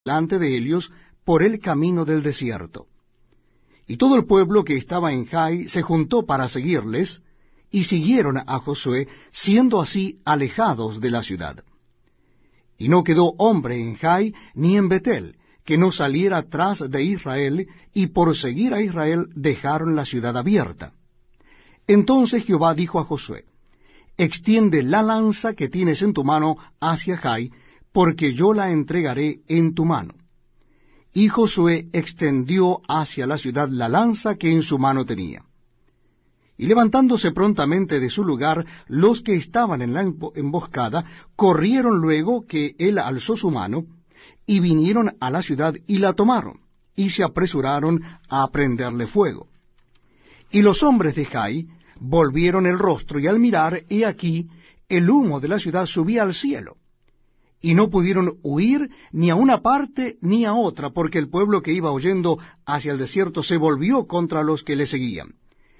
delante de ellos por el camino del desierto. Y todo el pueblo que estaba en Jai se juntó para seguirles, y siguieron a Josué, siendo así alejados de la ciudad. Y no quedó hombre en Jai ni en Betel, que no saliera tras de Israel, y por seguir a Israel dejaron la ciudad abierta. Entonces Jehová dijo a Josué: extiende la lanza que tienes en tu mano hacia Jai, porque yo la entregaré en tu mano. Y Josué extendió hacia la ciudad la lanza que en su mano tenía. Y levantándose prontamente de su lugar, los que estaban en la emboscada corrieron luego que él alzó su mano, y vinieron a la ciudad y la tomaron, y se apresuraron a prenderle fuego. Y los hombres de Jai volvieron el rostro, y al mirar, he aquí, el humo de la ciudad subía al cielo. Y no pudieron huir ni a una parte ni a otra, porque el pueblo que iba huyendo hacia el desierto se volvió contra los que le seguían.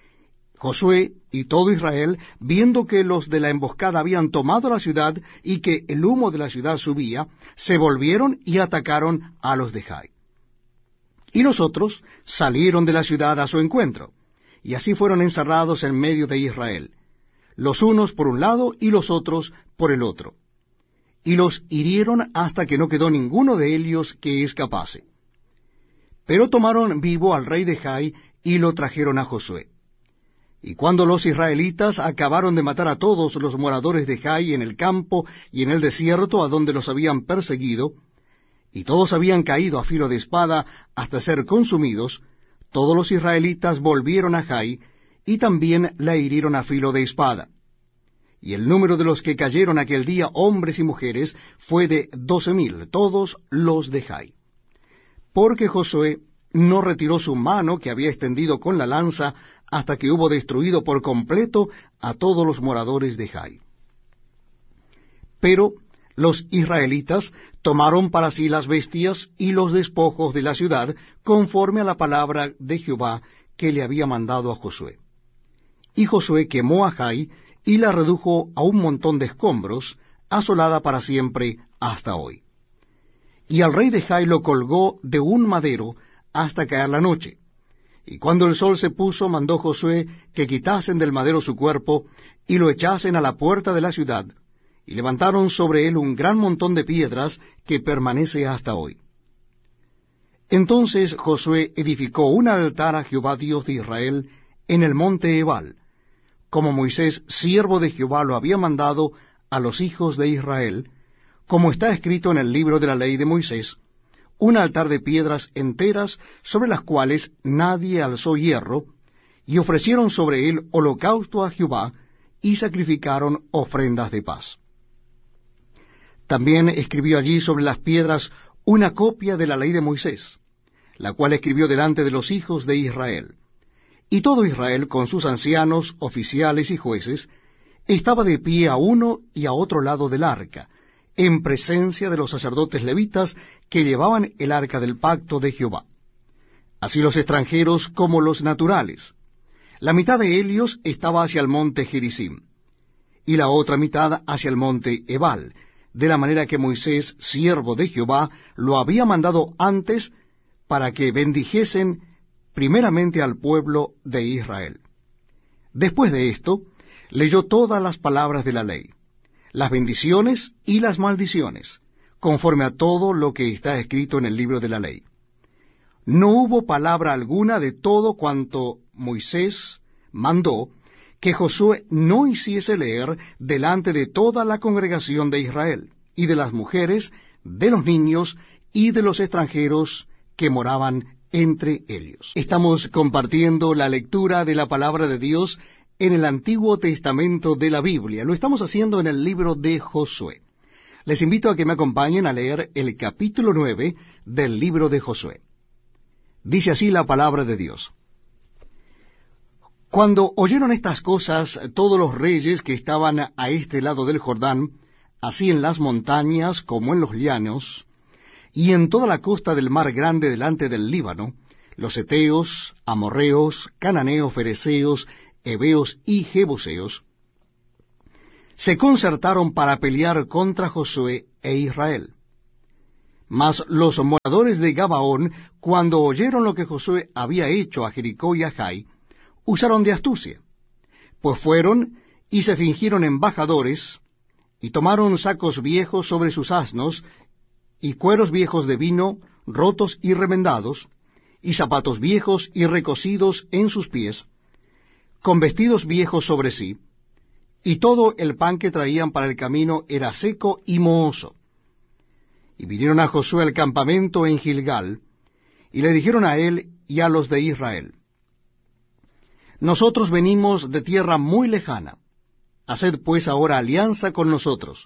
Josué y todo Israel, viendo que los de la emboscada habían tomado la ciudad y que el humo de la ciudad subía, se volvieron y atacaron a los de Jai. Y los otros salieron de la ciudad a su encuentro, y así fueron encerrados en medio de Israel, los unos por un lado y los otros por el otro. Y los hirieron hasta que no quedó ninguno de ellos que escapase. Pero tomaron vivo al rey de Jai y lo trajeron a Josué. Y cuando los israelitas acabaron de matar a todos los moradores de Jai en el campo y en el desierto a donde los habían perseguido, y todos habían caído a filo de espada hasta ser consumidos, todos los israelitas volvieron a Jai, y también la hirieron a filo de espada. Y el número de los que cayeron aquel día, hombres y mujeres, fue de 12,000, todos los de Jai. Porque Josué no retiró su mano que había extendido con la lanza hasta que hubo destruido por completo a todos los moradores de Jai. Pero los israelitas tomaron para sí las bestias y los despojos de la ciudad, conforme a la palabra de Jehová que le había mandado a Josué. Y Josué quemó a Jai y la redujo a un montón de escombros, asolada para siempre hasta hoy. Y al rey de Jai lo colgó de un madero hasta caer la noche. Y cuando el sol se puso, mandó Josué que quitasen del madero su cuerpo y lo echasen a la puerta de la ciudad, y levantaron sobre él un gran montón de piedras que permanece hasta hoy. Entonces Josué edificó un altar a Jehová Dios de Israel en el monte Ebal, como Moisés, siervo de Jehová, lo había mandado a los hijos de Israel, como está escrito en el libro de la ley de Moisés, un altar de piedras enteras sobre las cuales nadie alzó hierro, y ofrecieron sobre él holocausto a Jehová, y sacrificaron ofrendas de paz. También escribió allí sobre las piedras una copia de la ley de Moisés, la cual escribió delante de los hijos de Israel. Y todo Israel, con sus ancianos, oficiales y jueces, estaba de pie a uno y a otro lado del arca, en presencia de los sacerdotes levitas que llevaban el arca del pacto de Jehová. Así los extranjeros como los naturales. La mitad de ellos estaba hacia el monte Gerizim, y la otra mitad hacia el monte Ebal, de la manera que Moisés, siervo de Jehová, lo había mandado antes para que bendijesen primeramente al pueblo de Israel. Después de esto, leyó todas las palabras de la ley, las bendiciones y las maldiciones, conforme a todo lo que está escrito en el libro de la ley. No hubo palabra alguna de todo cuanto Moisés mandó que Josué no hiciese leer delante de toda la congregación de Israel, y de las mujeres, de los niños y de los extranjeros que moraban entre ellos. Estamos compartiendo la lectura de la palabra de Dios en el Antiguo Testamento de la Biblia. Lo estamos haciendo en el libro de Josué. Les invito a que me acompañen a leer el capítulo 9 del libro de Josué. Dice así la palabra de Dios. Cuando oyeron estas cosas, todos los reyes que estaban a este lado del Jordán, así en las montañas como en los llanos, y en toda la costa del mar grande delante del Líbano, los heteos, amorreos, cananeos, fereceos, heveos y jebuseos, se concertaron para pelear contra Josué e Israel. Mas los moradores de Gabaón, cuando oyeron lo que Josué había hecho a Jericó y a Jai, usaron de astucia, pues fueron y se fingieron embajadores, y tomaron sacos viejos sobre sus asnos, y cueros viejos de vino, rotos y remendados, y zapatos viejos y recocidos en sus pies, con vestidos viejos sobre sí, y todo el pan que traían para el camino era seco y mohoso. Y vinieron a Josué al campamento en Gilgal, y le dijeron a él y a los de Israel: Nosotros venimos de tierra muy lejana, haced pues ahora alianza con nosotros.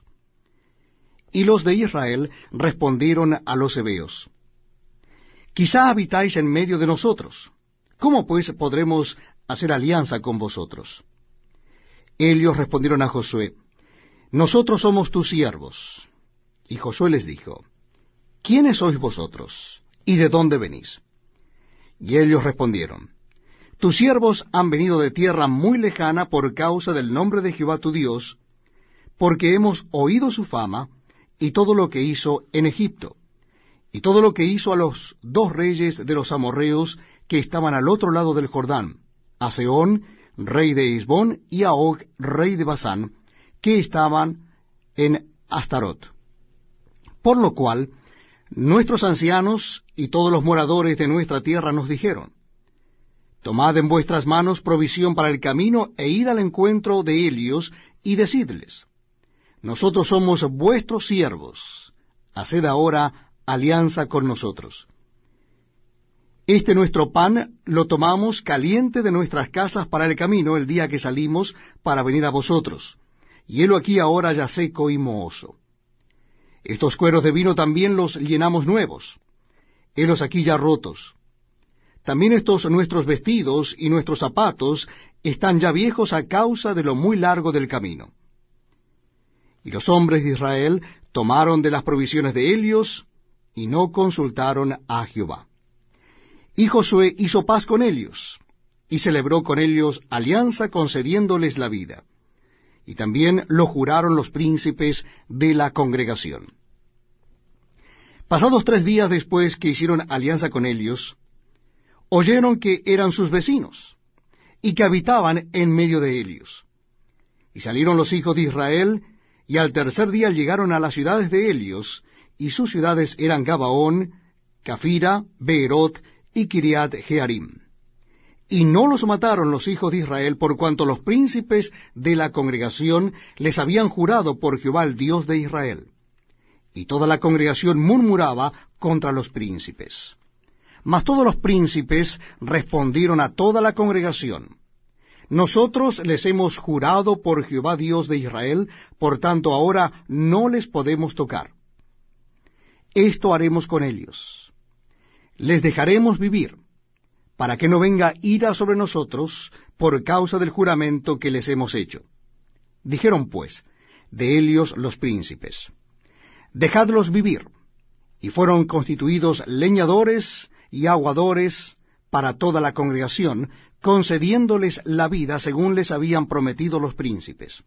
Y los de Israel respondieron a los heveos: Quizá habitáis en medio de nosotros, ¿cómo pues podremos hacer alianza con vosotros? Ellos respondieron a Josué: Nosotros somos tus siervos. Y Josué les dijo: ¿Quiénes sois vosotros? ¿Y de dónde venís? Y ellos respondieron: Tus siervos han venido de tierra muy lejana por causa del nombre de Jehová tu Dios, porque hemos oído su fama, y todo lo que hizo en Egipto, y todo lo que hizo a los 2 reyes de los amorreos que estaban al otro lado del Jordán, a Sehón, rey de Hesbón, y a Og, rey de Basán, que estaban en Astarot. Por lo cual, nuestros ancianos y todos los moradores de nuestra tierra nos dijeron: Tomad en vuestras manos provisión para el camino, e id al encuentro de ellos, y decidles: Nosotros somos vuestros siervos, haced ahora alianza con nosotros. Este nuestro pan lo tomamos caliente de nuestras casas para el camino el día que salimos para venir a vosotros, y helo aquí ahora ya seco y mohoso. Estos cueros de vino también los llenamos nuevos, helos aquí ya rotos. También estos nuestros vestidos y nuestros zapatos están ya viejos a causa de lo muy largo del camino. Y los hombres de Israel tomaron de las provisiones de ellos, y no consultaron a Jehová. Y Josué hizo paz con ellos, y celebró con ellos alianza concediéndoles la vida. Y también lo juraron los príncipes de la congregación. Pasados 3 días después que hicieron alianza con ellos, oyeron que eran sus vecinos, y que habitaban en medio de ellos. Y salieron los hijos de Israel, y al 3er día llegaron a las ciudades de ellos, y sus ciudades eran Gabaón, Cafira, Beerot y Kiriat Jearim. Y no los mataron los hijos de Israel, por cuanto los príncipes de la congregación les habían jurado por Jehová el Dios de Israel. Y toda la congregación murmuraba contra los príncipes. Mas todos los príncipes respondieron a toda la congregación: Nosotros les hemos jurado por Jehová Dios de Israel, por tanto ahora no les podemos tocar. Esto haremos con ellos: les dejaremos vivir, para que no venga ira sobre nosotros por causa del juramento que les hemos hecho. Dijeron pues de ellos los príncipes: Dejadlos vivir. Y fueron constituidos leñadores y aguadores para toda la congregación, concediéndoles la vida según les habían prometido los príncipes.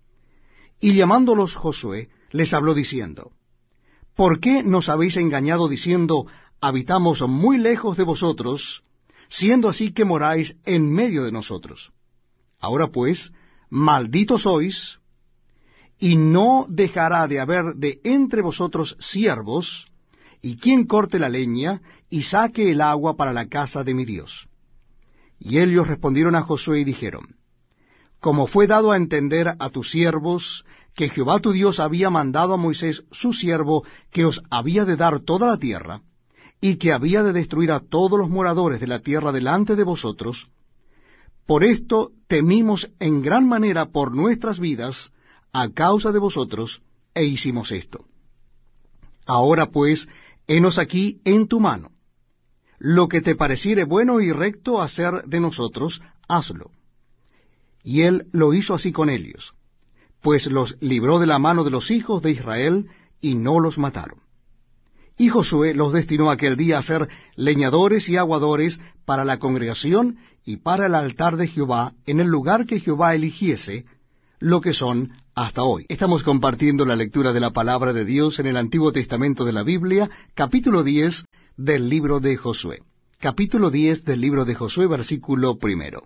Y llamándolos Josué, les habló diciendo: ¿Por qué nos habéis engañado diciendo: habitamos muy lejos de vosotros, siendo así que moráis en medio de nosotros? Ahora pues, malditos sois, y no dejará de haber de entre vosotros siervos, y quien corte la leña, y saque el agua para la casa de mi Dios. Y ellos respondieron a Josué y dijeron: Como fue dado a entender a tus siervos, que Jehová tu Dios había mandado a Moisés su siervo, que os había de dar toda la tierra, y que había de destruir a todos los moradores de la tierra delante de vosotros, por esto temimos en gran manera por nuestras vidas a causa de vosotros, e hicimos esto. Ahora pues, henos aquí en tu mano. Lo que te pareciere bueno y recto hacer de nosotros, hazlo. Y él lo hizo así con ellos, pues los libró de la mano de los hijos de Israel, y no los mataron. Y Josué los destinó aquel día a ser leñadores y aguadores para la congregación y para el altar de Jehová en el lugar que Jehová eligiese, lo que son hasta hoy. Estamos compartiendo la lectura de la palabra de Dios en el Antiguo Testamento de la Biblia, capítulo 10 del libro de Josué. Capítulo 10 del libro de Josué, versículo 1.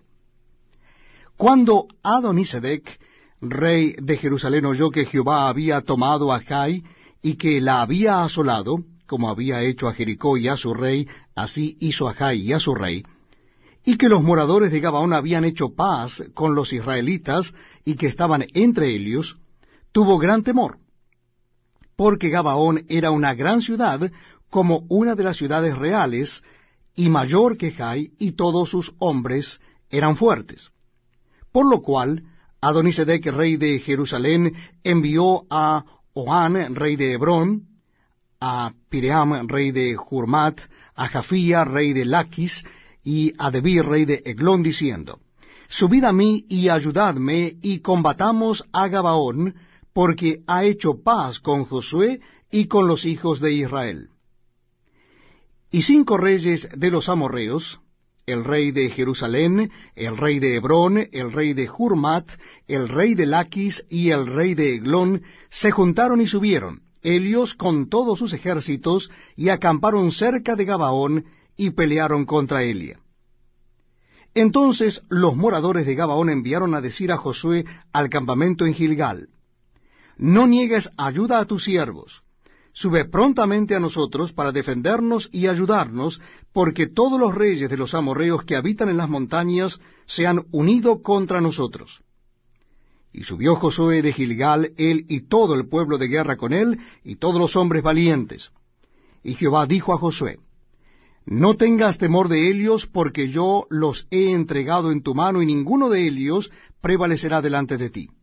Cuando Adonisedec, rey de Jerusalén, oyó que Jehová había tomado a Jai y que la había asolado, como había hecho a Jericó y a su rey, así hizo a Jai y a su rey, y que los moradores de Gabaón habían hecho paz con los israelitas y que estaban entre ellos, tuvo gran temor, porque Gabaón era una gran ciudad, como una de las ciudades reales, y mayor que Jai, y todos sus hombres eran fuertes. Por lo cual, Adonisedec, rey de Jerusalén, envió a Oán, rey de Hebrón, a Piream, rey de Jurmat, a Jafía, rey de Laquis, y a Debir, rey de Eglón, diciendo, Subid a mí y ayudadme, y combatamos a Gabaón, porque ha hecho paz con Josué y con los hijos de Israel. Y 5 reyes de los amorreos, el rey de Jerusalén, el rey de Hebrón, el rey de Jurmat, el rey de Laquis y el rey de Eglón, se juntaron y subieron, ellos con todos sus ejércitos, y acamparon cerca de Gabaón, y pelearon contra Elia. Entonces los moradores de Gabaón enviaron a decir a Josué al campamento en Gilgal, No niegues ayuda a tus siervos, sube prontamente a nosotros para defendernos y ayudarnos, porque todos los reyes de los amorreos que habitan en las montañas se han unido contra nosotros. Y subió Josué de Gilgal, él y todo el pueblo de guerra con él, y todos los hombres valientes. Y Jehová dijo a Josué, No tengas temor de ellos, porque yo los he entregado en tu mano, y ninguno de ellos prevalecerá delante de ti.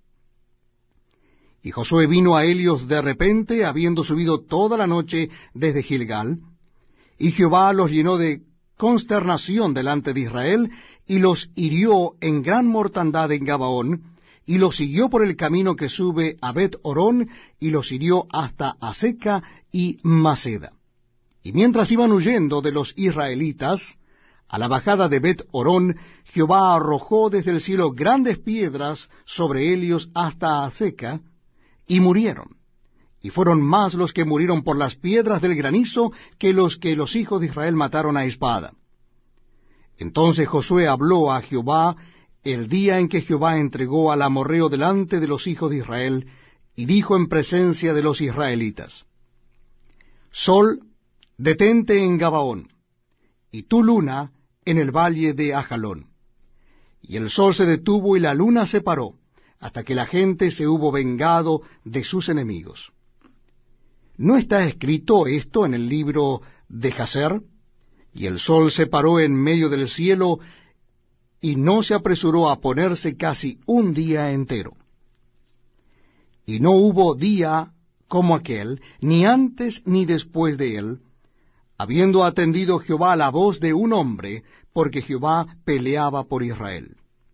Y Josué vino a ellos de repente, habiendo subido toda la noche desde Gilgal, y Jehová los llenó de consternación delante de Israel, y los hirió en gran mortandad en Gabaón, y los siguió por el camino que sube a Bet-Orón, y los hirió hasta Aseca y Maceda. Y mientras iban huyendo de los israelitas, a la bajada de Bet-Orón, Jehová arrojó desde el cielo grandes piedras sobre ellos hasta Aseca, y murieron. Y fueron más los que murieron por las piedras del granizo que los hijos de Israel mataron a espada. Entonces Josué habló a Jehová el día en que Jehová entregó al amorreo delante de los hijos de Israel, y dijo en presencia de los israelitas, Sol, detente en Gabaón, y tú luna en el valle de Ajalón. Y el sol se detuvo y la luna se paró, hasta que la gente se hubo vengado de sus enemigos. ¿No está escrito esto en el libro de Jaser? Y el sol se paró en medio del cielo, y no se apresuró a ponerse casi un día entero. Y no hubo día como aquel, ni antes ni después de él, habiendo atendido Jehová la voz de un hombre, porque Jehová peleaba por Israel.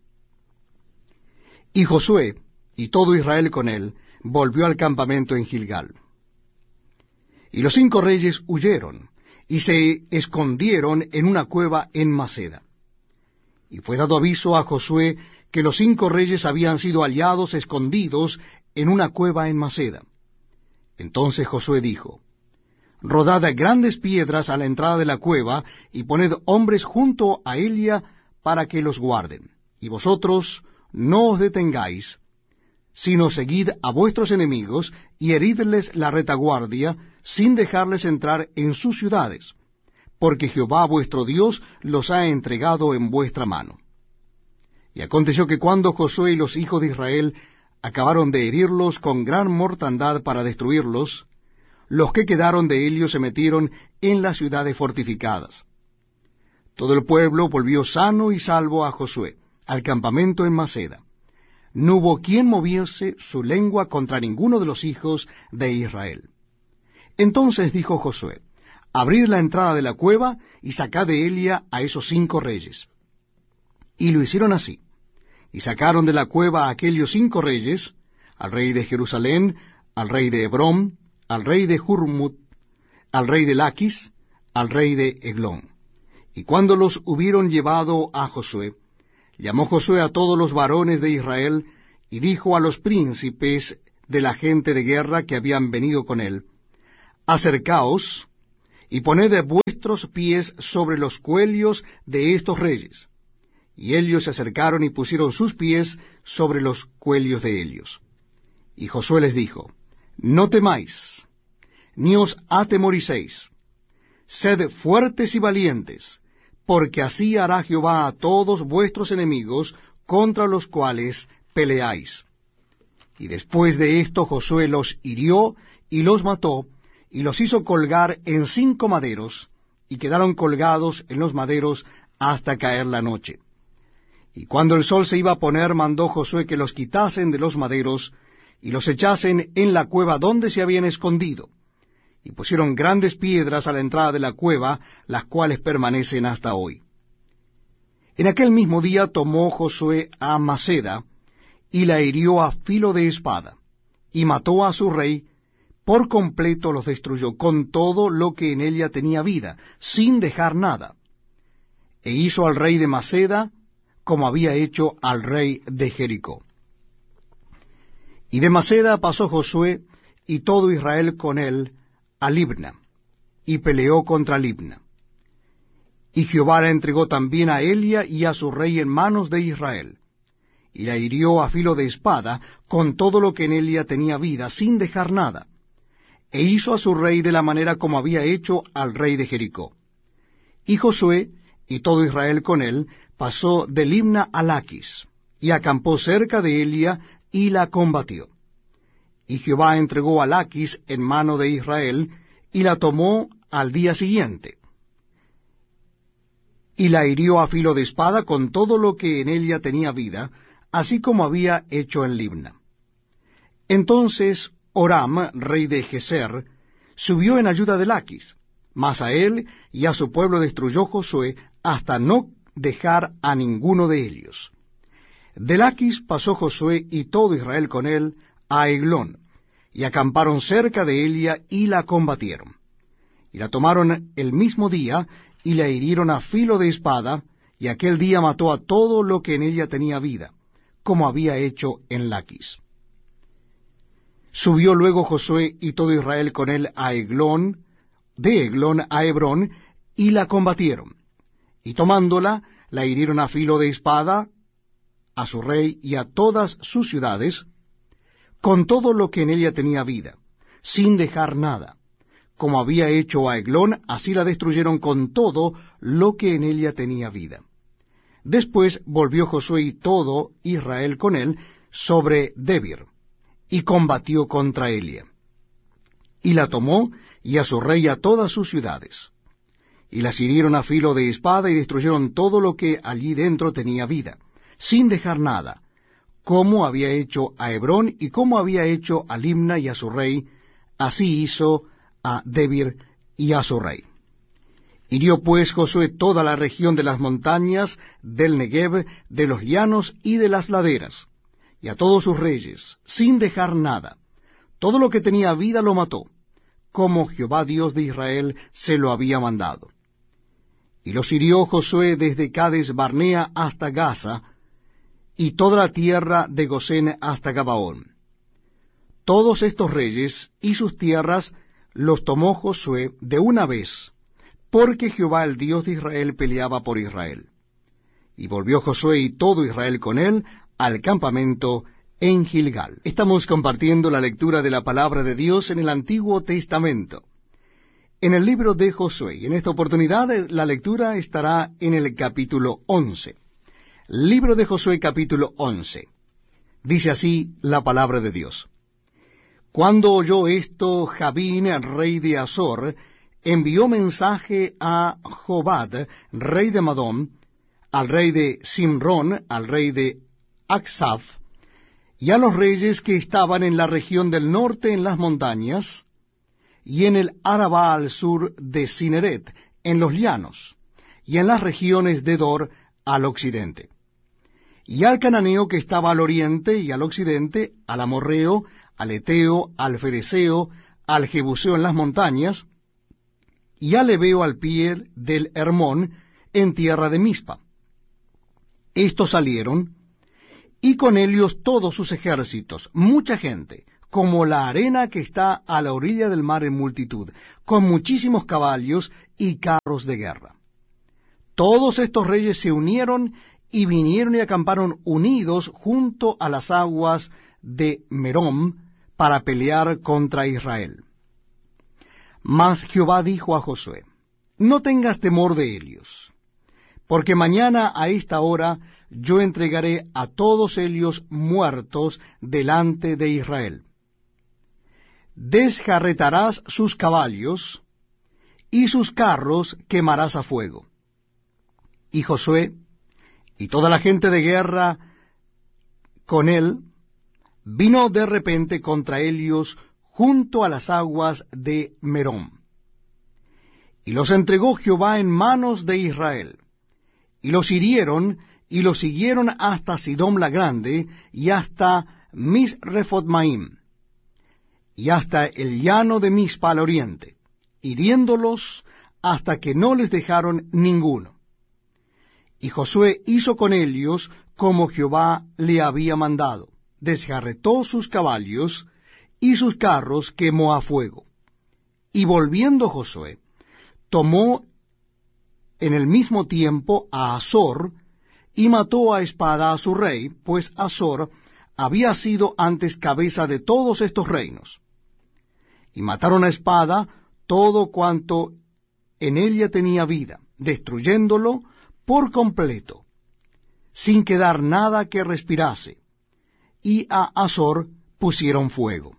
Y Josué, y todo Israel con él, volvió al campamento en Gilgal. Y los 5 reyes huyeron, y se escondieron en una cueva en Maceda. Y fue dado aviso a Josué que los 5 reyes habían sido hallados escondidos en una cueva en Maceda. Entonces Josué dijo, Rodad grandes piedras a la entrada de la cueva, y poned hombres junto a ella para que los guarden. Y vosotros no os detengáis, sino seguid a vuestros enemigos, y heridles la retaguardia, sin dejarles entrar en sus ciudades, porque Jehová vuestro Dios los ha entregado en vuestra mano. Y aconteció que cuando Josué y los hijos de Israel acabaron de herirlos con gran mortandad para destruirlos, los que quedaron de ellos se metieron en las ciudades fortificadas. Todo el pueblo volvió sano y salvo a Josué, al campamento en Maceda. No hubo quien moviese su lengua contra ninguno de los hijos de Israel. Entonces dijo Josué, Abrid la entrada de la cueva, y sacad de ella a esos 5 reyes. Y lo hicieron así, y sacaron de la cueva a aquellos 5 reyes, al rey de Jerusalén, al rey de Hebrón, al rey de Jurmut, al rey de Laquis, al rey de Eglón. Y cuando los hubieron llevado a Josué, llamó Josué a todos los varones de Israel, y dijo a los príncipes de la gente de guerra que habían venido con él: Acercaos, y poned vuestros pies sobre los cuellos de estos reyes. Y ellos se acercaron y pusieron sus pies sobre los cuellos de ellos. Y Josué les dijo: No temáis, ni os atemoricéis. Sed fuertes y valientes, porque así hará Jehová a todos vuestros enemigos contra los cuales peleáis. Y después de esto Josué los hirió y los mató, y los hizo colgar en 5 maderos, y quedaron colgados en los maderos hasta caer la noche. Y cuando el sol se iba a poner, mandó Josué que los quitasen de los maderos, y los echasen en la cueva donde se habían escondido. Y pusieron grandes piedras a la entrada de la cueva, las cuales permanecen hasta hoy. En aquel mismo día tomó Josué a Maceda, y la hirió a filo de espada, y mató a su rey, por completo los destruyó, con todo lo que en ella tenía vida, sin dejar nada. E hizo al rey de Maceda como había hecho al rey de Jericó. Y de Maceda pasó Josué y todo Israel con él a Libna, y peleó contra Libna. Y Jehová la entregó también a Elia y a su rey en manos de Israel, y la hirió a filo de espada, con todo lo que en Elia tenía vida, sin dejar nada. E hizo a su rey de la manera como había hecho al rey de Jericó. Y Josué y todo Israel con él pasó de Libna a Laquis, y acampó cerca de Elia, y la combatió. Y Jehová entregó a Laquis en mano de Israel, y la tomó al día siguiente. Y la hirió a filo de espada con todo lo que en ella tenía vida, así como había hecho en Libna. Entonces Horam, rey de Geser, subió en ayuda de Laquis, mas a él y a su pueblo destruyó Josué hasta no dejar a ninguno de ellos. De Laquis pasó Josué y todo Israel con él a Eglón, y acamparon cerca de Elia y la combatieron. Y la tomaron el mismo día, y la hirieron a filo de espada, y aquel día mató a todo lo que en ella tenía vida, como había hecho en Laquis. Subió luego Josué y todo Israel con él a Eglón, de Eglón a Hebrón, y la combatieron. Y tomándola, la hirieron a filo de espada, a su rey y a todas sus ciudades, con todo lo que en ella tenía vida, sin dejar nada. Como había hecho a Eglón, así la destruyeron con todo lo que en ella tenía vida. Después volvió Josué y todo Israel con él sobre Debir, y combatió contra Elia. Y la tomó, y a su rey y a todas sus ciudades. Y las hirieron a filo de espada, y destruyeron todo lo que allí dentro tenía vida, sin dejar nada, como había hecho a Hebrón, y como había hecho a Libna y a su rey, así hizo a Debir y a su rey. Hirió pues Josué toda la región de las montañas, del Negev, de los llanos y de las laderas, y a todos sus reyes, sin dejar nada. Todo lo que tenía vida lo mató, como Jehová Dios de Israel se lo había mandado. Y los hirió Josué desde Cades Barnea hasta Gaza, y toda la tierra de Gosén hasta Gabaón. Todos estos reyes y sus tierras los tomó Josué de una vez, porque Jehová el Dios de Israel peleaba por Israel. Y volvió Josué y todo Israel con él al campamento en Gilgal. Estamos compartiendo la lectura de la palabra de Dios en el Antiguo Testamento, en el libro de Josué, y en esta oportunidad la lectura estará en el capítulo 11. Libro de Josué, capítulo 11. Dice así la palabra de Dios. Cuando oyó esto, Jabín, rey de Azor, envió mensaje a Jobad, rey de Madón, al rey de Simrón, al rey de Aksaf, y a los reyes que estaban en la región del norte en las montañas, y en el Arabá al sur de Cineret, en los llanos, y en las regiones de Dor al occidente. Y al cananeo que estaba al oriente y al occidente, al amorreo, al eteo, al fereceo, al jebuseo en las montañas, y al heveo al pie del Hermón, en tierra de Mispa. Estos salieron, y con ellos todos sus ejércitos, mucha gente, como la arena que está a la orilla del mar en multitud, con muchísimos caballos y carros de guerra. Todos estos reyes se unieron y vinieron y acamparon unidos junto a las aguas de Merom para pelear contra Israel. Mas Jehová dijo a Josué, no tengas temor de ellos, porque mañana a esta hora yo entregaré a todos ellos muertos delante de Israel. Desjarretarás sus caballos, y sus carros quemarás a fuego. Y Josué, y toda la gente de guerra con él, vino de repente contra ellos junto a las aguas de Merom. Y los entregó Jehová en manos de Israel, y los hirieron, y los siguieron hasta Sidom la Grande, y hasta Misrefotmaim, y hasta el llano de Mispa al oriente, hiriéndolos hasta que no les dejaron ninguno. Y Josué hizo con ellos como Jehová le había mandado, desjarretó sus caballos, y sus carros quemó a fuego. Y volviendo Josué, tomó en el mismo tiempo a Azor, y mató a espada a su rey, pues Azor había sido antes cabeza de todos estos reinos. Y mataron a espada todo cuanto en ella tenía vida, destruyéndolo por completo, sin quedar nada que respirase, y a Azor pusieron fuego.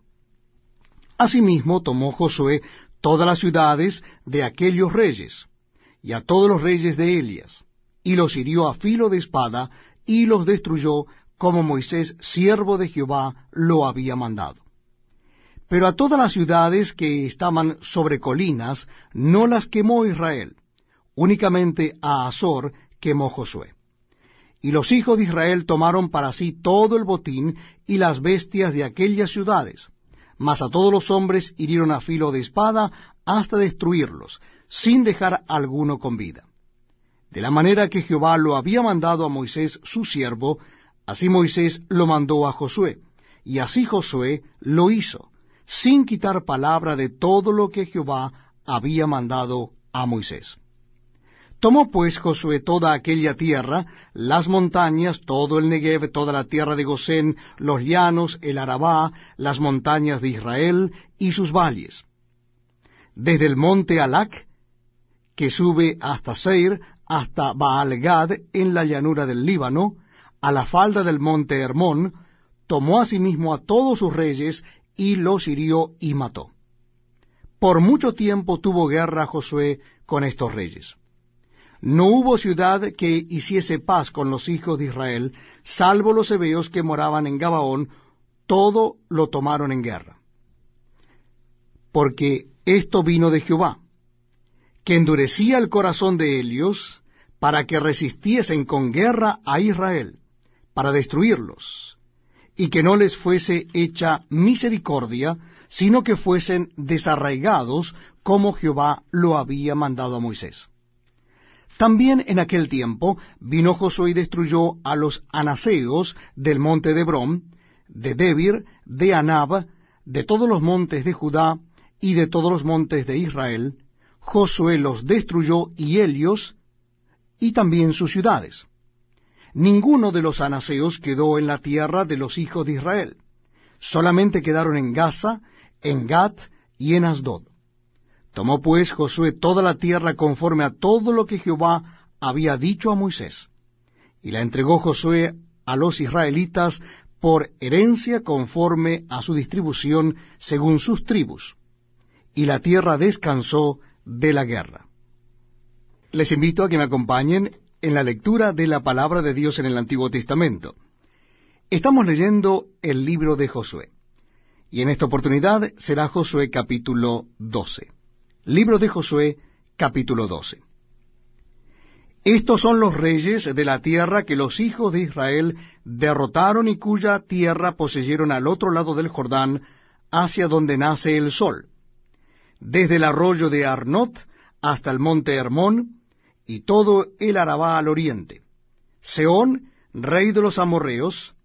Asimismo tomó Josué todas las ciudades de aquellos reyes, y a todos los reyes de Elias, y los hirió a filo de espada, y los destruyó, como Moisés, siervo de Jehová, lo había mandado. Pero a todas las ciudades que estaban sobre colinas, no las quemó Israel, únicamente a Azor quemó Josué. Y los hijos de Israel tomaron para sí todo el botín y las bestias de aquellas ciudades, mas a todos los hombres hirieron a filo de espada hasta destruirlos, sin dejar alguno con vida. De la manera que Jehová lo había mandado a Moisés su siervo, así Moisés lo mandó a Josué, y así Josué lo hizo, sin quitar palabra de todo lo que Jehová había mandado a Moisés. Tomó pues Josué toda aquella tierra, las montañas, todo el Negev, toda la tierra de Gosén, los llanos, el Arabá, las montañas de Israel y sus valles. Desde el monte Alac, que sube hasta Seir, hasta Baal-Gad, en la llanura del Líbano, a la falda del monte Hermón, tomó asimismo a todos sus reyes, y los hirió y mató. Por mucho tiempo tuvo guerra Josué con estos reyes. No hubo ciudad que hiciese paz con los hijos de Israel, salvo los hebeos que moraban en Gabaón, todo lo tomaron en guerra. Porque esto vino de Jehová, que endurecía el corazón de ellos, para que resistiesen con guerra a Israel, para destruirlos, y que no les fuese hecha misericordia, sino que fuesen desarraigados, como Jehová lo había mandado a Moisés. También en aquel tiempo vino Josué y destruyó a los anaseos del monte de Hebrón, de Debir, de Anab, de todos los montes de Judá y de todos los montes de Israel. Josué los destruyó, y ellos, y también sus ciudades. Ninguno de los anaseos quedó en la tierra de los hijos de Israel. Solamente quedaron en Gaza, en Gat y en Asdod. Tomó pues Josué toda la tierra conforme a todo lo que Jehová había dicho a Moisés, y la entregó Josué a los israelitas por herencia conforme a su distribución según sus tribus, y la tierra descansó de la guerra. Les invito a que me acompañen en la lectura de la palabra de Dios en el Antiguo Testamento. Estamos leyendo el libro de Josué, y en esta oportunidad será Josué capítulo 12. Libro de Josué, capítulo 12. Estos son los reyes de la tierra que los hijos de Israel derrotaron y cuya tierra poseyeron al otro lado del Jordán, hacia donde nace el sol, desde el arroyo de Arnot hasta el monte Hermón, y todo el Arabá al oriente. Sehón, rey de los amorreos,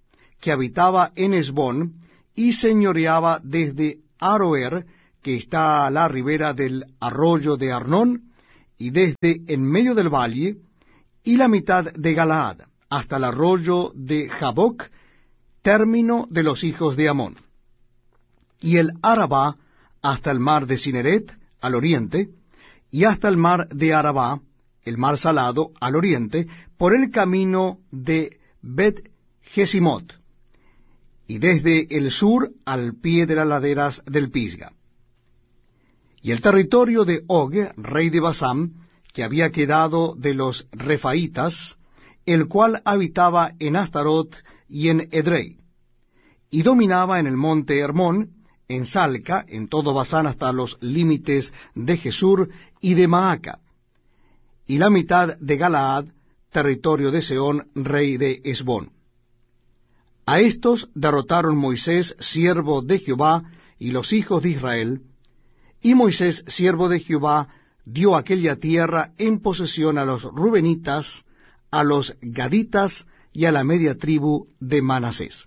que habitaba en Hesbón, y señoreaba desde Aroer, que está a la ribera del arroyo de Arnón, y desde en medio del valle, y la mitad de Galaad, hasta el arroyo de Jaboc, término de los hijos de Amón. Y el Arabá hasta el mar de Cineret, al oriente, y hasta el mar de Arabá, el mar salado, al oriente, por el camino de Bet-Jesimot, y desde el sur al pie de las laderas del Pisga. Y el territorio de Og, rey de Basán, que había quedado de los Refaitas, el cual habitaba en Astarot y en Edrei, y dominaba en el monte Hermón, en Salca, en todo Basán hasta los límites de Jesur y de Maaca, y la mitad de Galaad, territorio de Sehón, rey de Hesbón. A estos derrotaron Moisés, siervo de Jehová, y los hijos de Israel, y Moisés, siervo de Jehová, dio aquella tierra en posesión a los Rubenitas, a los Gaditas y a la media tribu de Manasés.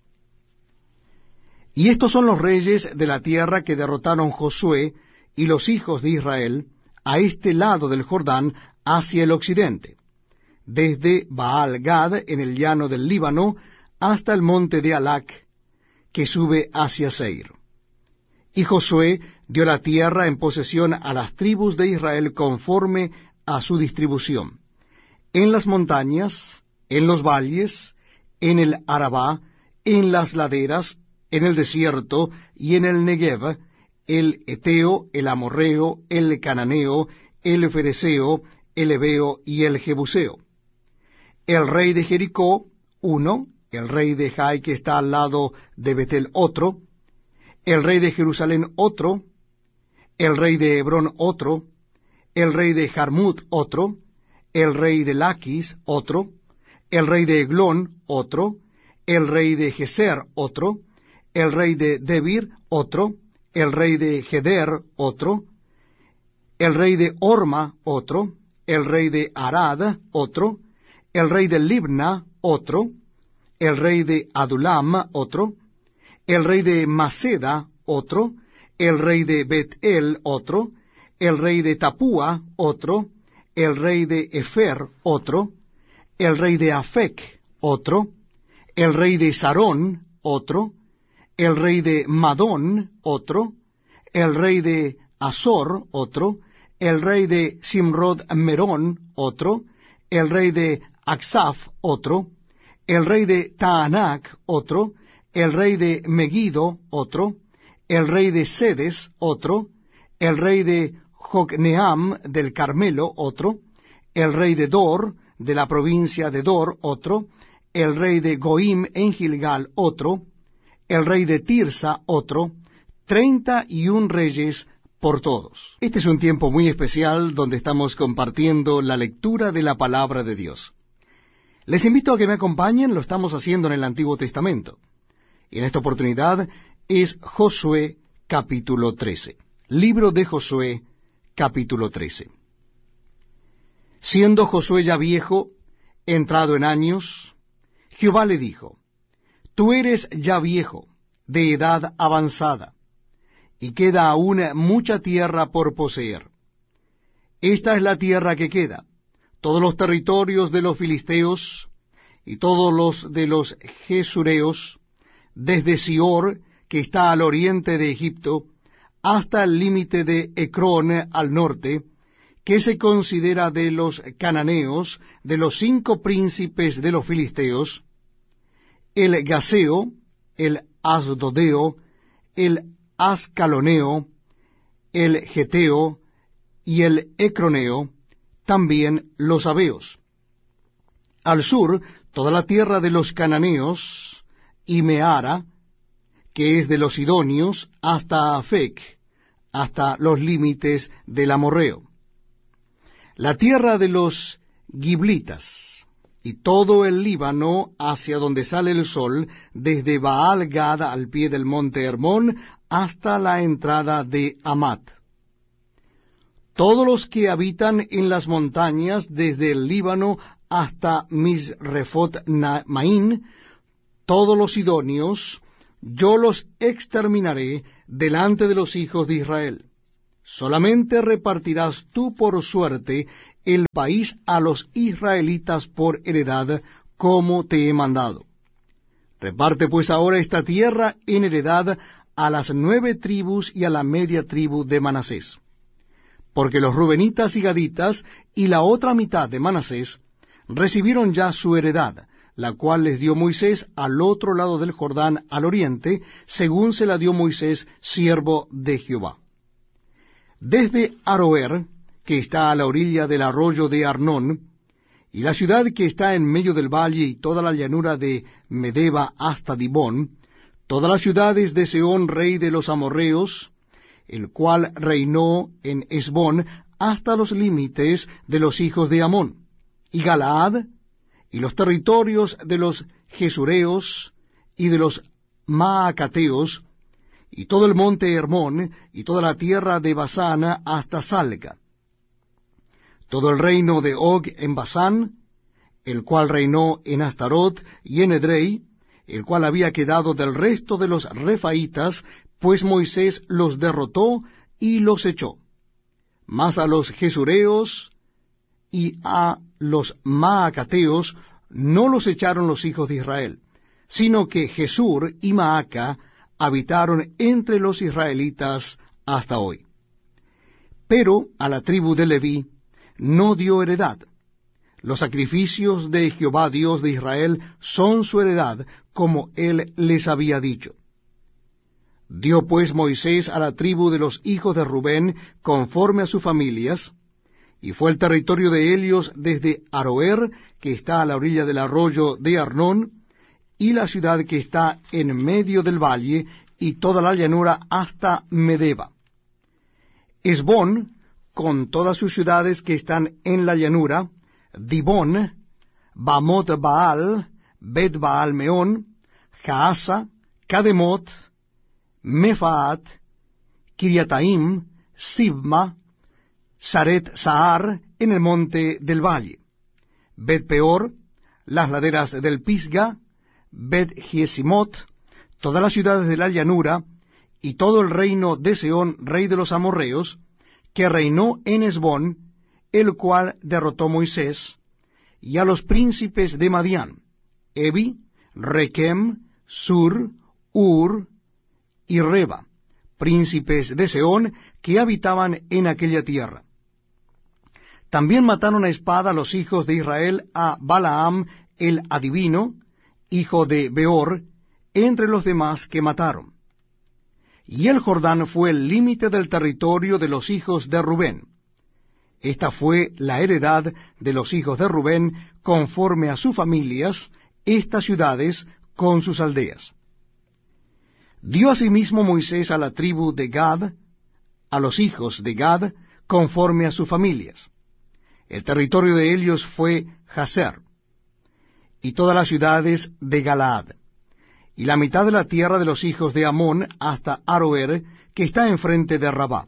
Y estos son los reyes de la tierra que derrotaron Josué y los hijos de Israel a este lado del Jordán hacia el occidente, desde Baal-Gad en el llano del Líbano hasta el monte de Alac, que sube hacia Seir. Y Josué dio la tierra en posesión a las tribus de Israel conforme a su distribución, en las montañas, en los valles, en el Arabá, en las laderas, en el desierto y en el Negev, el Eteo, el Amorreo, el Cananeo, el Fereseo, el Heveo y el Jebuseo. El rey de Jericó, uno, el rey de Jai, que está al lado de Betel, otro, el rey de Jerusalén, otro, el rey de Hebrón, otro, el rey de Jarmut, otro, el rey de Laquis, otro, el rey de Eglón, otro, el rey de Geser, otro, el rey de Debir, otro, el rey de Geder, otro, el rey de Orma, otro, el rey de Arad, otro, el rey de Libna, otro, el rey de Adulam, otro, el rey de Maceda, otro, el rey de Bet-El, otro, el rey de Tapúa, otro, el rey de Efer, otro, el rey de Afec, otro, el rey de Sarón, otro, el rey de Madón, otro, el rey de Azor, otro, el rey de Simrod Merón, otro, el rey de Aksaf, otro, el rey de Taanac, otro, el rey de Megiddo, otro, el rey de Sedes, otro, el rey de Jocneam del Carmelo, otro, el rey de Dor, de la provincia de Dor, otro, el rey de Goim en Gilgal, otro, el rey de Tirsa, otro, 31 reyes por todos. Este es un tiempo muy especial donde estamos compartiendo la lectura de la palabra de Dios. Les invito a que me acompañen, lo estamos haciendo en el Antiguo Testamento. Y en esta oportunidad es Josué capítulo 13. Libro de Josué capítulo 13. Siendo Josué ya viejo, entrado en años, Jehová le dijo: Tú eres ya viejo, de edad avanzada, y queda aún mucha tierra por poseer. Esta es la tierra que queda, todos los territorios de los filisteos, y todos los de los gesureos, desde Sior, que está al oriente de Egipto, hasta el límite de Ecrón al norte, que se considera de los cananeos, de los 5 príncipes de los filisteos, el Gaseo, el Asdodeo, el Ascaloneo, el Geteo y el Ecroneo, también los Abeos. Al sur, toda la tierra de los cananeos, y Meara, que es de los sidonios, hasta Afec, hasta los límites del Amorreo. La tierra de los Giblitas, y todo el Líbano hacia donde sale el sol, desde Baal-Gad al pie del monte Hermón, hasta la entrada de Amat. Todos los que habitan en las montañas, desde el Líbano hasta Misrefot Maín, todos los sidonios, yo los exterminaré delante de los hijos de Israel. Solamente repartirás tú por suerte el país a los israelitas por heredad, como te he mandado. Reparte pues ahora esta tierra en heredad a las 9 tribus y a la media tribu de Manasés. Porque los rubenitas y gaditas y la otra mitad de Manasés recibieron ya su heredad, la cual les dio Moisés al otro lado del Jordán al oriente, según se la dio Moisés, siervo de Jehová. Desde Aroer, que está a la orilla del arroyo de Arnón, y la ciudad que está en medio del valle y toda la llanura de Medeba hasta Dibón, todas las ciudades de Sehón, rey de los amorreos, el cual reinó en Hesbón hasta los límites de los hijos de Amón, y Galaad, y los territorios de los Gesureos y de los Maacateos, y todo el monte Hermón, y toda la tierra de Basán hasta Salca. Todo el reino de Og en Basán, el cual reinó en Astarot y en Edrei, el cual había quedado del resto de los refaitas, pues Moisés los derrotó y los echó. Mas a los Gesureos y a los Maacateos no los echaron los hijos de Israel, sino que Jesur y Maaca habitaron entre los israelitas hasta hoy. Pero a la tribu de Leví no dio heredad. Los sacrificios de Jehová Dios de Israel son su heredad, como él les había dicho. Dio pues Moisés a la tribu de los hijos de Rubén conforme a sus familias, y fue el territorio de ellos desde Aroer, que está a la orilla del arroyo de Arnón, y la ciudad que está en medio del valle, y toda la llanura hasta Medeba. Hesbón, con todas sus ciudades que están en la llanura, Dibón, Bamot Baal, Bet Baal Meón, Jaasa, Kademot, Mefaat, Kiriataim, Sibma, Saret Sahar, en el monte del valle, Bet Peor, las laderas del Pisga, Bet Jesimot, todas las ciudades de la llanura, y todo el reino de Sehón, rey de los amorreos, que reinó en Hesbón, el cual derrotó Moisés, y a los príncipes de Madián, Evi, Rekem, Sur, Ur y Reba, príncipes de Sehón, que habitaban en aquella tierra. También mataron a espada los hijos de Israel a Balaam el adivino, hijo de Beor, entre los demás que mataron. Y el Jordán fue el límite del territorio de los hijos de Rubén. Esta fue la heredad de los hijos de Rubén, conforme a sus familias, estas ciudades con sus aldeas. Dio asimismo Moisés a la tribu de Gad, a los hijos de Gad, conforme a sus familias. El territorio de ellos fue Jazer, y todas las ciudades de Galaad, y la mitad de la tierra de los hijos de Amón hasta Aroer, que está enfrente de Rabá,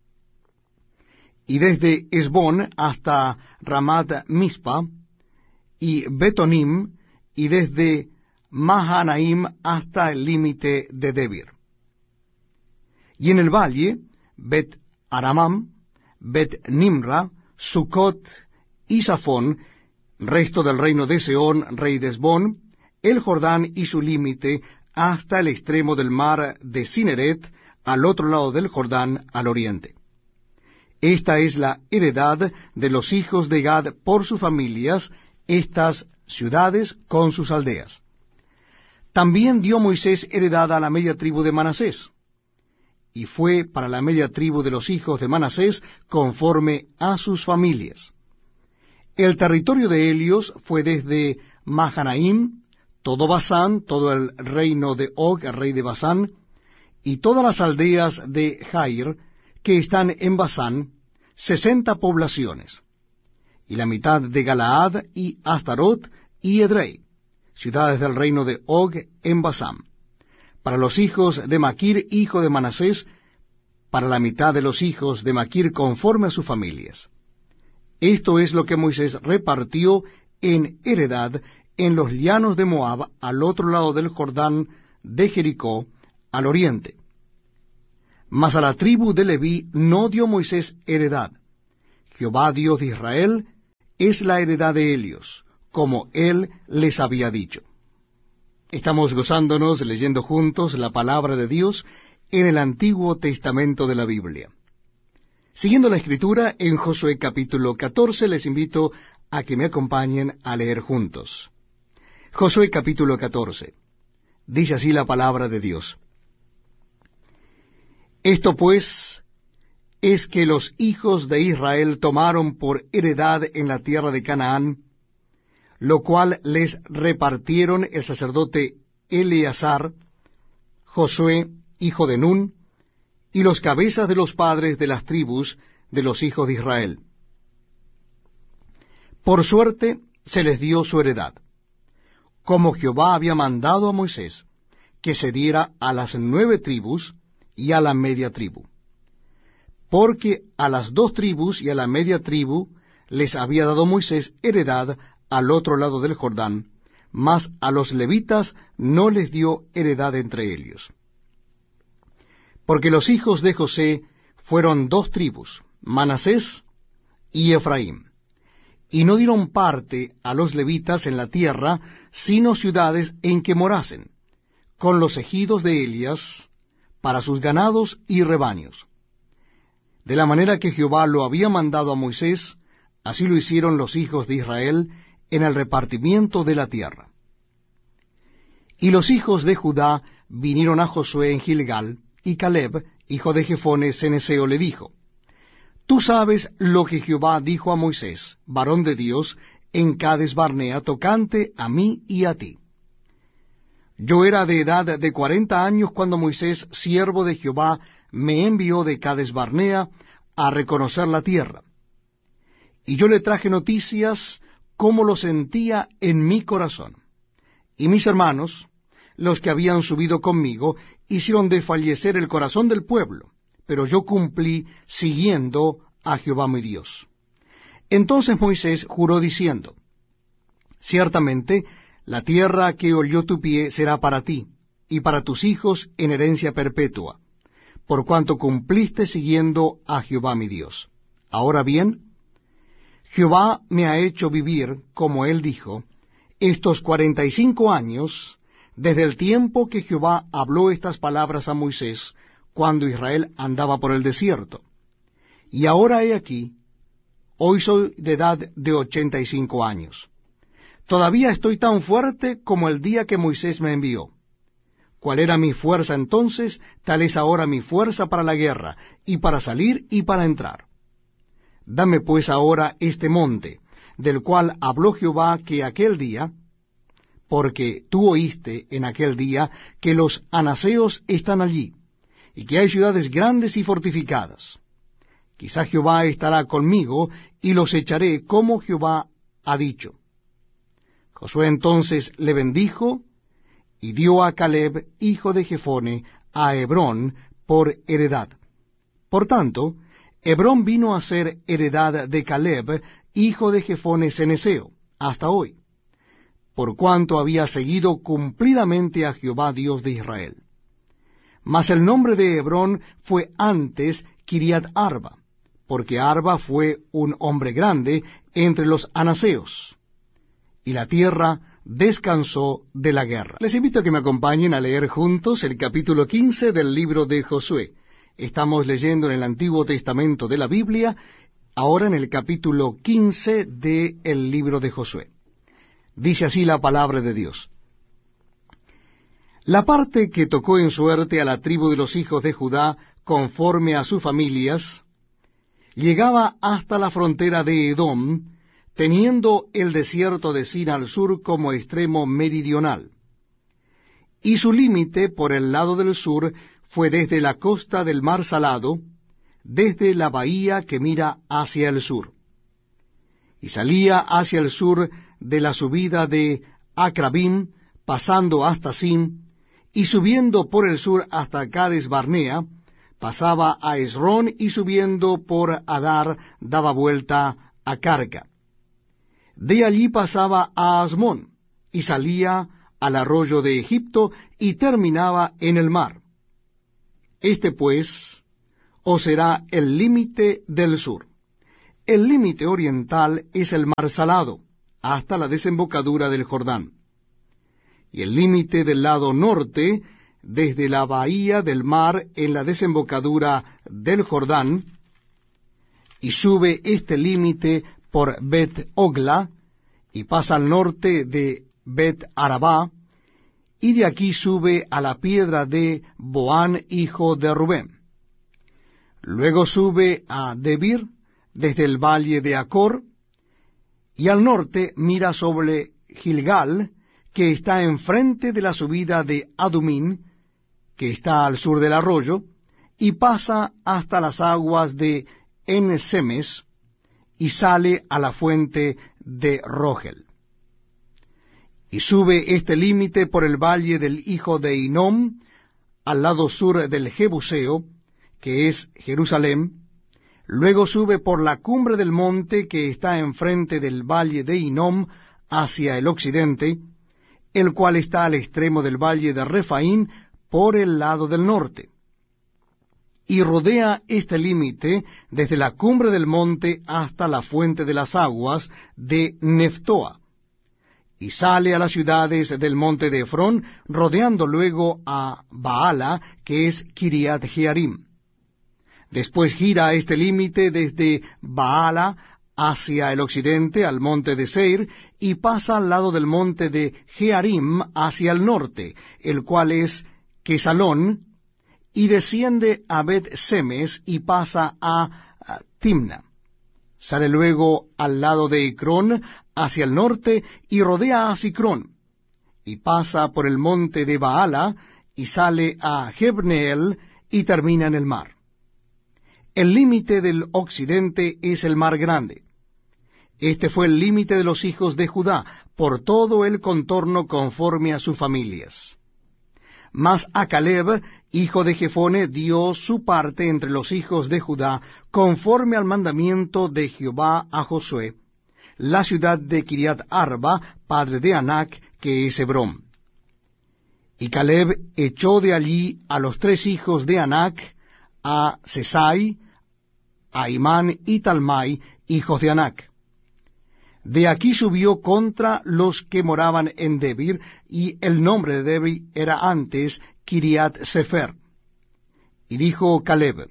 y desde Hesbón hasta Ramat Mispa, y Betonim, y desde Mahanaim hasta el límite de Debir. Y en el valle, Bet Aramam, Bet Nimra, Sucot y Safón, resto del reino de Sehón, rey de Hesbón, el Jordán y su límite, hasta el extremo del mar de Cineret, al otro lado del Jordán, al oriente. Esta es la heredad de los hijos de Gad por sus familias, estas ciudades con sus aldeas. También dio Moisés heredad a la media tribu de Manasés, y fue para la media tribu de los hijos de Manasés conforme a sus familias. El territorio de ellos fue desde Mahanaim, todo Basán, todo el reino de Og, el rey de Basán, y todas las aldeas de Jair, que están en Basán, 60 poblaciones, y la mitad de Galaad y Astarot y Edrei, ciudades del reino de Og en Basán, para los hijos de Maquir, hijo de Manasés, para la mitad de los hijos de Maquir conforme a sus familias. Esto es lo que Moisés repartió en heredad en los llanos de Moab, al otro lado del Jordán de Jericó, al oriente. Mas a la tribu de Leví no dio Moisés heredad. Jehová Dios de Israel es la heredad de ellos, como él les había dicho. Estamos gozándonos leyendo juntos la palabra de Dios en el Antiguo Testamento de la Biblia. Siguiendo la Escritura, en Josué capítulo 14, les invito a que me acompañen a leer juntos. Josué capítulo 14. Dice así la palabra de Dios. Esto pues es que los hijos de Israel tomaron por heredad en la tierra de Canaán, lo cual les repartieron el sacerdote Eleazar, Josué, hijo de Nun, y los cabezas de los padres de las tribus de los hijos de Israel. Por suerte se les dio su heredad, como Jehová había mandado a Moisés, que se diera a las 9 tribus y a la media tribu. Porque a las 2 tribus y a la media tribu les había dado Moisés heredad al otro lado del Jordán, mas a los levitas no les dio heredad entre ellos. Porque los hijos de José fueron 2 tribus, Manasés y Efraín, y no dieron parte a los levitas en la tierra, sino ciudades en que morasen, con los ejidos de Elías, para sus ganados y rebaños. De la manera que Jehová lo había mandado a Moisés, así lo hicieron los hijos de Israel en el repartimiento de la tierra. Y los hijos de Judá vinieron a Josué en Gilgal, y Caleb, hijo de Jefone ceneseo, le dijo, Tú sabes lo que Jehová dijo a Moisés, varón de Dios, en Cades Barnea, tocante a mí y a ti. Yo era de edad de 40 años cuando Moisés, siervo de Jehová, me envió de Cades Barnea a reconocer la tierra. Y yo le traje noticias cómo lo sentía en mi corazón. Y mis hermanos, los que habían subido conmigo, hicieron desfallecer el corazón del pueblo, pero yo cumplí siguiendo a Jehová mi Dios. Entonces Moisés juró diciendo, Ciertamente, la tierra que olió tu pie será para ti, y para tus hijos en herencia perpetua, por cuanto cumpliste siguiendo a Jehová mi Dios. Ahora bien, Jehová me ha hecho vivir, como él dijo, estos 45 años, desde el tiempo que Jehová habló estas palabras a Moisés, cuando Israel andaba por el desierto. Y ahora he aquí, hoy soy de edad de 85 años. Todavía estoy tan fuerte como el día que Moisés me envió. ¿Cuál era mi fuerza entonces? Tal es ahora mi fuerza para la guerra, y para salir y para entrar. Dame pues ahora este monte, del cual habló Jehová que aquel día, porque tú oíste en aquel día que los anaseos están allí, y que hay ciudades grandes y fortificadas. Quizá Jehová estará conmigo, y los echaré como Jehová ha dicho. Josué entonces le bendijo, y dio a Caleb, hijo de Jefone, a Hebrón por heredad. Por tanto, Hebrón vino a ser heredad de Caleb, hijo de Jefone ceneseo, hasta hoy, por cuanto había seguido cumplidamente a Jehová Dios de Israel. Mas el nombre de Hebrón fue antes Kiriat Arba, porque Arba fue un hombre grande entre los anaseos, y la tierra descansó de la guerra. Les invito a que me acompañen a leer juntos el capítulo 15 del libro de Josué. Estamos leyendo en el Antiguo Testamento de la Biblia, ahora en el capítulo 15 del libro de Josué. Dice así la palabra de Dios. La parte que tocó en suerte a la tribu de los hijos de Judá, conforme a sus familias, llegaba hasta la frontera de Edom, teniendo el desierto de Sin al sur como extremo meridional. Y su límite por el lado del sur fue desde la costa del mar Salado, desde la bahía que mira hacia el sur. Y salía hacia el sur de la subida de Acrabim, pasando hasta Sim, y subiendo por el sur hasta Cades Barnea, pasaba a Esrón, y subiendo por Adar daba vuelta a Carca. De allí pasaba a Asmón, y salía al arroyo de Egipto, y terminaba en el mar. Este, pues, os será el límite del sur. El límite oriental es el mar Salado, hasta la desembocadura del Jordán. Y el límite del lado norte, desde la bahía del mar en la desembocadura del Jordán, y sube este límite por Bet-Ogla, y pasa al norte de Bet-Arabá, y de aquí sube a la piedra de Boán, hijo de Rubén. Luego sube a Debir, desde el valle de Acor, y al norte mira sobre Gilgal, que está enfrente de la subida de Adumín, que está al sur del arroyo, y pasa hasta las aguas de En-Semes, y sale a la fuente de Rogel. Y sube este límite por el valle del hijo de Hinnom, al lado sur del Jebuseo, que es Jerusalén. Luego sube por la cumbre del monte que está enfrente del valle de Hinnom hacia el occidente, el cual está al extremo del valle de Refaín por el lado del norte. Y rodea este límite desde la cumbre del monte hasta la fuente de las aguas de Neftoa, y sale a las ciudades del monte de Efrón, rodeando luego a Baala, que es Kiriat Jearim. Después gira este límite desde Baala hacia el occidente al monte de Seir, y pasa al lado del monte de Jearim hacia el norte, el cual es Quesalón, y desciende a Bet-Semes y pasa a Timna. Sale luego al lado de Ecrón hacia el norte y rodea a Sicrón, y pasa por el monte de Baala y sale a Jebneel y termina en el mar. El límite del occidente es el mar grande. Este fue el límite de los hijos de Judá, por todo el contorno conforme a sus familias. Mas a Caleb, hijo de Jefone, dio su parte entre los hijos de Judá, conforme al mandamiento de Jehová a Josué, la ciudad de Kiriat Arba, padre de Anac, que es Hebrón. Y Caleb echó de allí a los 3 hijos de Anac, a Sesai, a Imán y Talmai, hijos de Anac. De aquí subió contra los que moraban en Debir, y el nombre de Debir era antes Kiriat Sefer. Y dijo Caleb: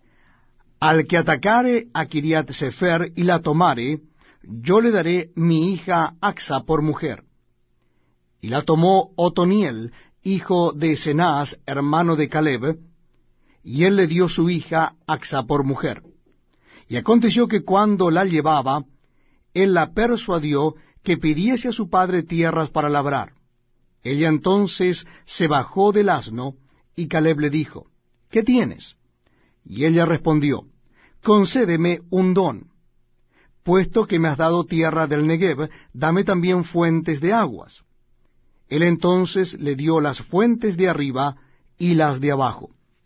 al que atacare a Kiriat Sefer y la tomare, yo le daré mi hija Axa por mujer. Y la tomó Otoniel, hijo de Cenaz, hermano de Caleb, y él le dio su hija Axa por mujer. Y aconteció que cuando la llevaba, él la persuadió que pidiese a su padre tierras para labrar. Ella entonces se bajó del asno, y Caleb le dijo: ¿qué tienes? Y ella respondió: concédeme un don. Puesto que me has dado tierra del Negev, dame también fuentes de aguas. Él entonces le dio las fuentes de arriba y las de abajo.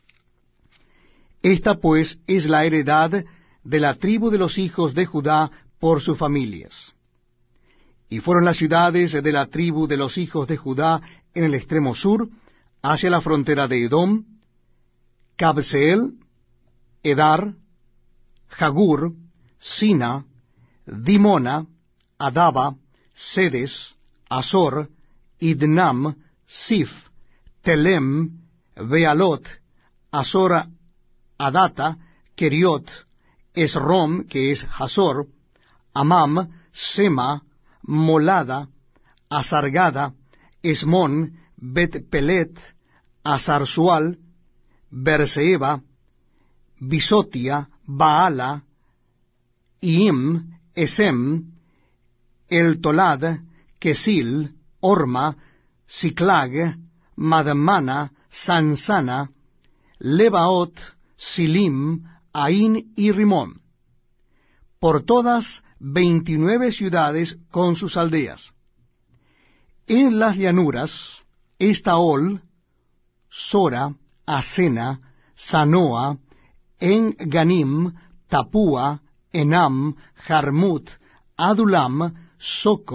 Esta pues es la heredad de la tribu de los hijos de Judá por sus familias. Y fueron las ciudades de la tribu de los hijos de Judá en el extremo sur, hacia la frontera de Edom: Cabseel, Edar, Jagur, Sina, Dimona, Adaba, Sedes, Azor, Idnam, Sif, Telem, Bealot, Azor, Adata, Keriot, Esrom, que es Hazor, Amam, Sema, Molada, Asargada, Esmón, Bet-Pelet, Asarsual, Berseba, Bisotia, Baala, Iim, Esem, El Tolad, Kesil, Orma, Siclag, Madmana, Sansana, Lebaot, Silim, Ain y Rimón. Por todas 29 ciudades con sus aldeas. En las llanuras, Estaol, Sora, Asena, Sanoa, En-Ganim, Tapúa, Enam, Jarmut, Adulam, Soco,